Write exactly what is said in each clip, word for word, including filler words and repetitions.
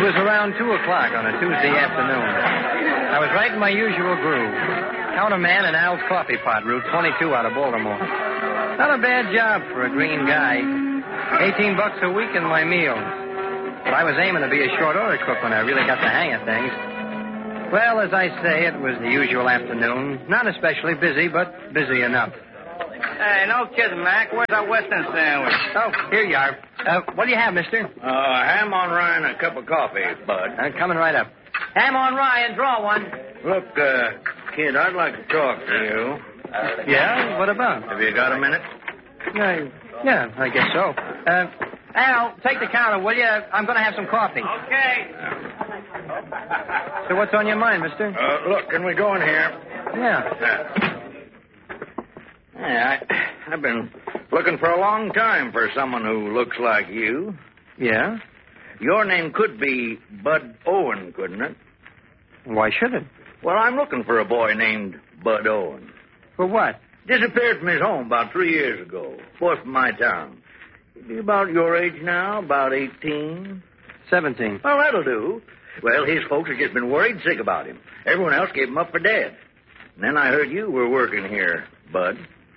was around two o'clock on a Tuesday afternoon. I was right in my usual groove. Counterman in Al's Coffee Pot, Route twenty-two out of Baltimore. Not a bad job for a green guy. Eighteen bucks a week in my meals. But I was aiming to be a short order cook when I really got the hang of things. Well, as I say, it was the usual afternoon. Not especially busy, but busy enough. Hey, no kidding, Mac. Where's our Western sandwich? Oh, here you are. Uh, what do you have, mister? Uh, ham on rye and a cup of coffee, Bud. I'm coming right up. Ham on rye and draw one. Look, uh, kid, I'd like to talk to you. Yeah? What about? Have you got a minute? Yeah, yeah, I guess so. Uh, Al, take the counter, will you? I'm going to have some coffee. Okay. So what's on your mind, mister? Uh, look, can we go in here? Yeah. Uh, yeah, I, I've been looking for a long time for someone who looks like you. Yeah? Your name could be Bud Owen, couldn't it? Why should it? Well, I'm looking for a boy named Bud Owen. For what? Disappeared from his home about three years ago. Boy from my town. He'd be about your age now, about eighteen. Seventeen. Well, that'll do. Well, his folks have just been worried sick about him. Everyone else gave him up for dead. And then I heard you were working here, Bud.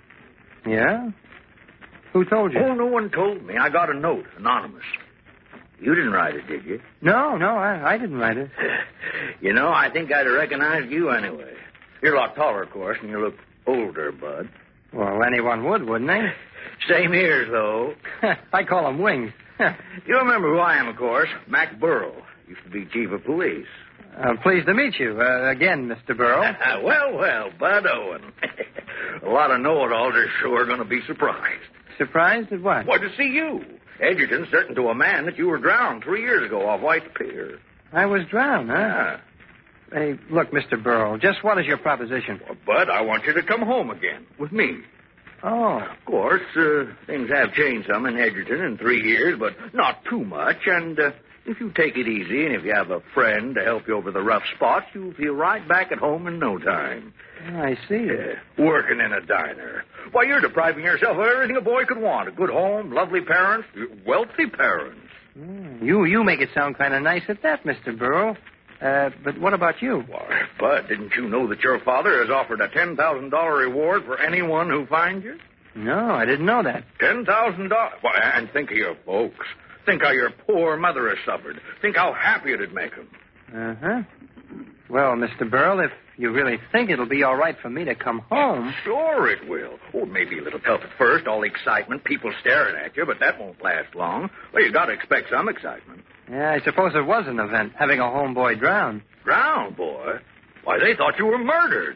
Yeah? Who told you? Oh, no one told me. I got a note, anonymous. You didn't write it, did you? No, no, I, I didn't write it. You know, I think I'd have recognized you anyway. You're a lot taller, of course, and you look older, Bud. Well, anyone would, wouldn't they? Same ears, though. I call them wings. You remember who I am, of course. Mac Burrow. Used to be chief of police. I'm pleased to meet you. Uh, again, Mister Burrow. well, well, Bud Owen. A lot of know-it-alls are sure going to be surprised. Surprised at what? What, to see you. Edgerton certain to a man that you were drowned three years ago off White Pier. I was drowned, huh? Yeah. Hey, look, Mister Burrow, just what is your proposition? Well, Bud, I want you to come home again with me. Oh. Of course, uh, things have changed some in Edgerton in three years, but not too much. And uh, if you take it easy and if you have a friend to help you over the rough spots, you'll feel right back at home in no time. Oh, I see. Uh, working in a diner. Why, you're depriving yourself of everything a boy could want. A good home, lovely parents, wealthy parents. Mm, you you make it sound kind of nice at that, Mister Burrow. Uh, but what about you? Why, Bud, didn't you know that your father has offered a ten thousand dollars reward for anyone who finds you? No, I didn't know that. ten thousand dollars? Why, and think of your folks. Think how your poor mother has suffered. Think how happy it'd make them. Uh-huh. Well, Mister Burrow, if you really think it'll be all right for me to come home... Sure it will. Oh, maybe a little tough at first, all the excitement, people staring at you, but that won't last long. Well, you got to expect some excitement. Yeah, I suppose it was an event, having a homeboy drowned. Drowned, boy? Why, they thought you were murdered.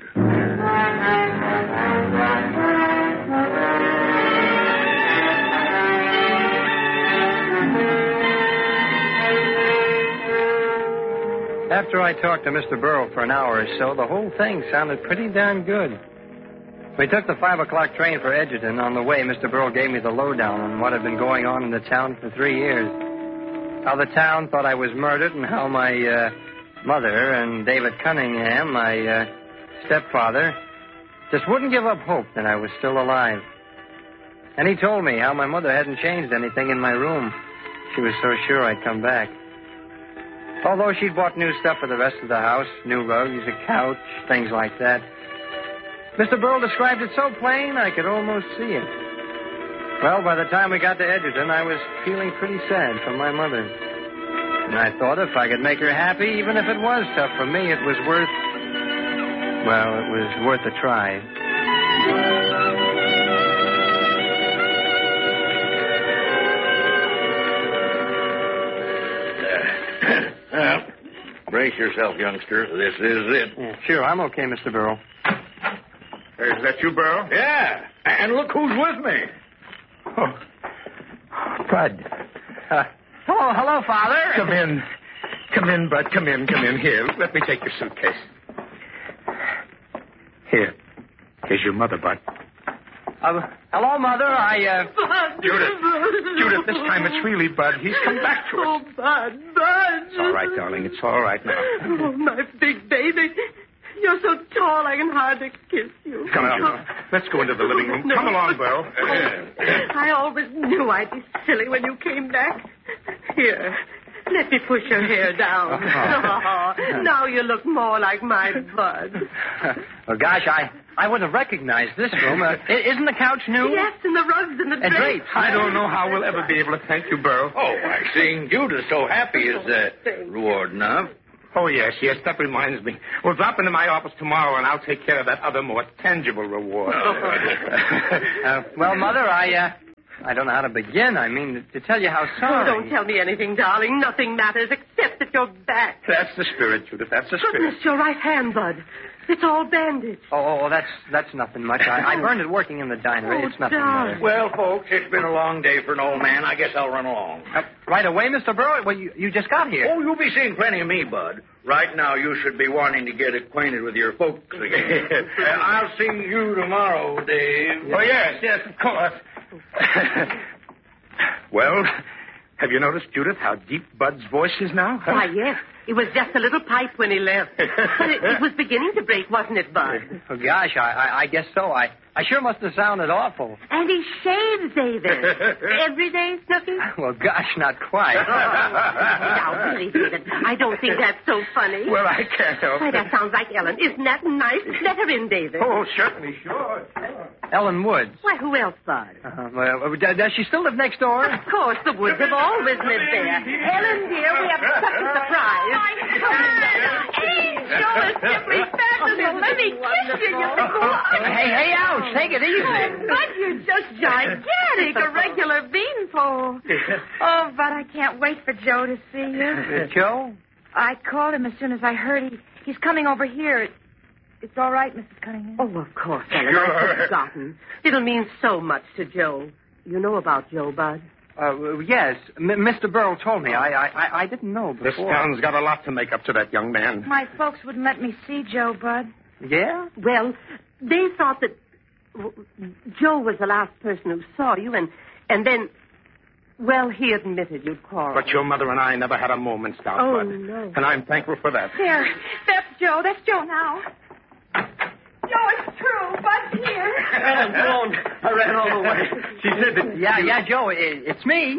After I talked to Mister Burrow for an hour or so, the whole thing sounded pretty darn good. We took the five o'clock train for Edgerton. On the way, Mister Burrow gave me the lowdown on what had been going on in the town for three years. How the town thought I was murdered and how my uh, mother and David Cunningham, my uh, stepfather, just wouldn't give up hope that I was still alive. And he told me how my mother hadn't changed anything in my room. She was so sure I'd come back. Although she'd bought new stuff for the rest of the house, new rugs, a couch, things like that. Mister Burrow described it so plain I could almost see it. Well, by the time we got to Edgerton, I was feeling pretty sad for my mother. And I thought if I could make her happy, even if it was tough for me, it was worth... Well, it was worth a try. Well, brace yourself, youngster. This is it. Yeah, sure, I'm okay, Mister Burrow. Is that you, Burrow? Yeah. And look who's with me. Oh, Bud. Uh, hello, hello, Father. Come in. Come in, Bud. Come in, come in. Here, let me take your suitcase. Here. Here's your mother, Bud. Uh, hello, Mother. I, uh... Bud. Judith. Judith, this time it's really Bud. He's come back to us. Oh, Bud, Bud. It's all right, darling. It's all right now. Oh, my big baby. You're so tall I can hardly kiss you. Come on. Let's go into the living room. No. Come along, Burrow. I always knew I'd be silly when you came back. Here. Let me push your hair down. Oh, now you look more like my Bud. Well, gosh, I, I would have recognized this room. Uh, i- isn't the couch new? Yes, and the rugs and the And drapes. drapes. I don't know how we'll ever be able to thank you, Burl. Oh, why, seeing Judah so happy is uh, reward enough. Oh, yes, yes, that reminds me. We'll drop into my office tomorrow, and I'll take care of that other more tangible reward. uh, well, Mother, I, uh, I don't know how to begin. I mean, to tell you how Oh, sorry. don't tell me anything, darling. Nothing matters except that you're back. That's the spirit, Judith, that's the spirit. Goodness, your right hand, Bud. It's all bandaged. Oh, oh, that's that's nothing much. I, I burned it working in the diner. Oh, it's nothing, darling. Mother. Well, folks, it's been a long day for an old man. I guess I'll run along. Uh, right away, Mister Burrow? Well, you, you just got here. Oh, you'll be seeing plenty of me, Bud. Right now, you should be wanting to get acquainted with your folks again. uh, I'll see you tomorrow, Dave. Oh, yes, yes, of course. Well, have you noticed, Judith, how deep Bud's voice is now? Huh? Why, yes. It was just a little pipe when he left. But it, it was beginning to break, wasn't it, Bud? Oh, gosh, I, I, I guess so. I, I sure must have sounded awful. And he shaves, David. Every day, Snooky? Well, gosh, not quite. Now, really, David, I don't think that's so funny. Well, I can't help Why, it. that sounds like Ellen. Isn't that nice? Let her in, David. Oh, certainly, sure. Ellen Woods. Why, who else, Bud? Uh, well, uh, does does she still live next door? Of course, the Woods have always lived there. Ellen, dear, we have such a surprise. Angel is simply fabulous. Let me kiss you, you think. Hey, hey, ouch. Take it easy. But you're just gigantic, a regular beanpole. Oh, but I can't wait for Joe to see you. Uh, Joe? I called him as soon as I heard he, he's coming over here. It, it's all right, Missus Cunningham. Oh, of course, Ellen. I've forgotten. It'll mean so much to Joe. You know about Joe, Bud? Uh, yes. M- Mister Burrow told me. I, I, I- I didn't know This before. town's got a lot to make up to that young man. My folks wouldn't let me see Joe, Bud. Yeah? Well, they thought that w- Joe was the last person who saw you, and and then, well, he admitted you'd quarreled. But your mother and I never had a moment's doubt, Oh, Bud. no. And I'm thankful for that. There. That's Joe. That's Joe now. Joe, it's true. Bud's here. Ellen, don't. I ran all the way. She said that... Yeah, yeah, Joe. It, it's me.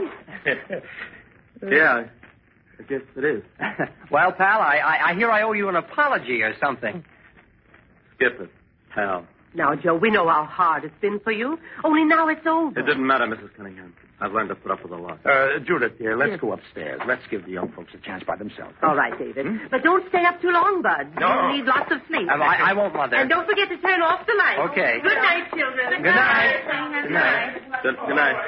Yeah, I guess it is. Well, pal, I, I, I hear I owe you an apology or something. Skip it, pal. Now, Joe, we know how hard it's been for you. Only now it's over. It didn't matter, Missus Cunningham. I've learned to put up with a lot. Uh, Judith, dear, let's go upstairs. Let's give the young folks a chance by themselves. All right, David. But don't stay up too long, Bud. No. You need lots of sleep. Um, I, I won't, Mother. And don't forget to turn off the light. Okay. Good night, children. Good night. Good night. Good, good night.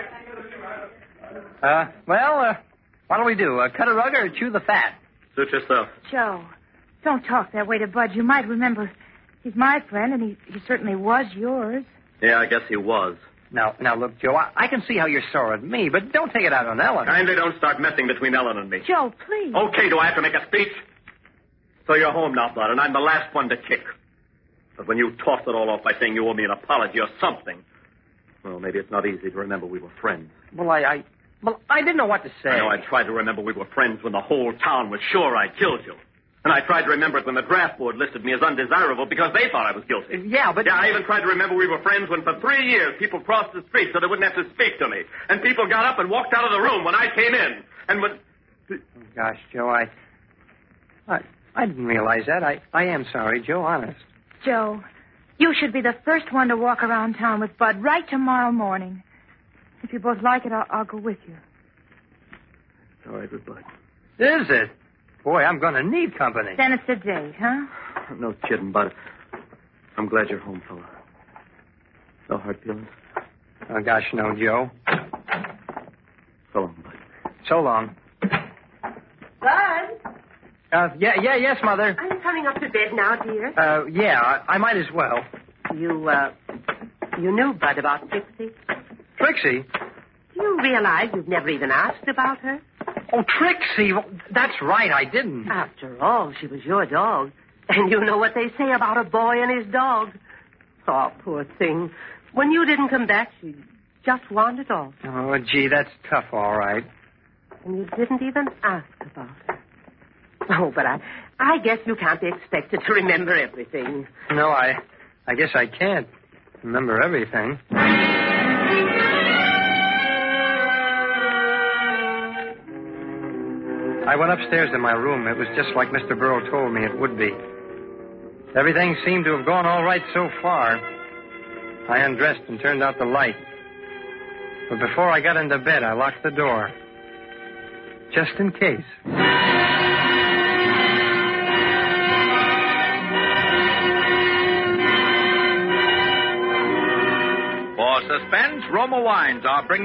Uh, well, uh, what'll we do? Uh, cut a rug or chew the fat? Suit yourself. Joe, don't talk that way to Bud. You might remember he's my friend, and he, he certainly was yours. Yeah, I guess he was. Now, now, look, Joe, I, I can see how you're sore at me, but don't take it out on Ellen. Kindly don't start messing between Ellen and me. Joe, please. Okay, do I have to make a speech? So you're home now, Bud, and I'm the last one to kick. But when you tossed it all off by saying you owe me an apology or something, well, maybe it's not easy to remember we were friends. Well, I, I, well, I didn't know what to say. I know I tried to remember we were friends when the whole town was sure I killed you. And I tried to remember it when the draft board listed me as undesirable because they thought I was guilty. Yeah, but... Yeah, I even tried to remember we were friends when for three years people crossed the street so they wouldn't have to speak to me. And people got up and walked out of the room when I came in. And when... Oh, gosh, Joe, I, I, I didn't realize that. I, I am sorry, Joe, honest. Joe, you should be the first one to walk around town with Bud right tomorrow morning. If you both like it, I'll, I'll go with you. Sorry, goodbye. Is it? Boy, I'm going to need company. Then it's a date, huh? No kidding, Bud. I'm glad you're home, fella. No hard feelings? Oh, gosh, no, Joe. So long, Bud. So long. Bud, Uh, yeah, yeah, yes, Mother. are you coming up to bed now, dear? Uh, yeah, I, I might as well. You, uh, you knew Bud about Trixie? Trixie? Do you realize you've never even asked about her? Oh, Trixie. Well, that's right, I didn't. After all, she was your dog. And you know what they say about a boy and his dog. Oh, poor thing. When you didn't come back, she just wandered off. Oh, gee, that's tough, all right. And you didn't even ask about her. Oh, but I, I guess you can't be expected to remember everything. No, I, I guess I can't remember everything. I went upstairs to my room. It was just like Mister Burrow told me it would be. Everything seemed to have gone all right so far. I undressed and turned out the light. But before I got into bed, I locked the door. Just in case. For Suspense, Roma Wines are bringing